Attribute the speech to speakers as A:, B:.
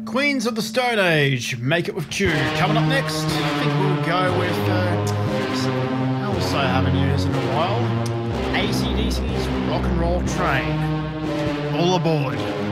A: Queens of the Stone Age, Make It With Tune. Coming up next, I think we'll go with something else I haven't used in a while. AC/DC's Rock and Roll Train. All aboard.